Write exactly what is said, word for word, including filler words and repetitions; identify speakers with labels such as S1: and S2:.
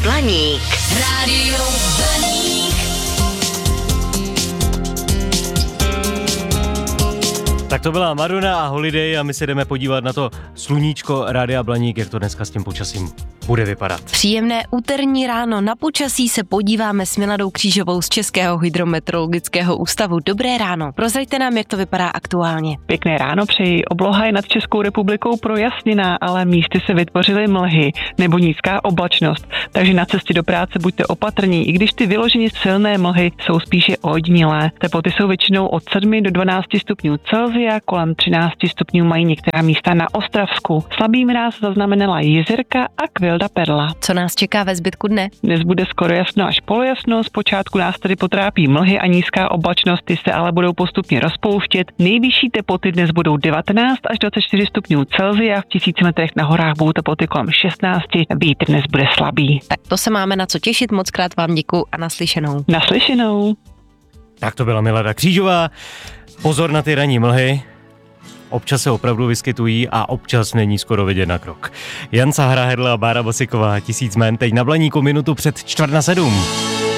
S1: Blaník. Rádio Blaník.
S2: Tak to byla Madonna a Holiday a my se jdeme podívat na to sluníčko Rádia Blaník, jak to dneska s tím počasím bude vypadat.
S3: Příjemné úterní ráno na počasí se podíváme s Miladou Křížovou z Českého hydrometeorologického ústavu. Dobré ráno. Prozraďte nám, jak to vypadá aktuálně.
S4: Pěkné ráno přeji. Obloha je nad Českou republikou projasněná, ale místy se vytvořily mlhy nebo nízká oblačnost. Takže na cestě do práce buďte opatrní, i když ty vyloženě silné mlhy jsou spíše ojedinělé. Teploty jsou většinou od sedmi do dvanácti stupňů Celsia, kolem třinácti stupňů mají některá místa na Ostravsku. Slabý mráz zaznamenala Jizerka a Kvilda Perla.
S3: Co nás čeká ve zbytku dne?
S4: Dnes bude skoro jasno až polojasno, zpočátku nás tedy potrápí mlhy a nízká oblačnost, ty se ale budou postupně rozpouštět. Nejvyšší teploty dnes budou devatenáct až dvacet čtyři stupňů Celsia, v tisíci metrech na horách budou teploty kolem šestnáct, vítr dnes bude slabý.
S3: Tak to se máme na co těšit, moc krát vám děkuju a naslyšenou.
S4: Naslyšenou.
S2: Tak to byla Milada Křížová. Pozor na ty ranní mlhy. Občas se opravdu vyskytují a občas není skoro vidět na krok. Jan Sahra, Hedla a Bára Bosiková, Tisíc jmen, teď na Blaníku minutu před čtvrt na sedm.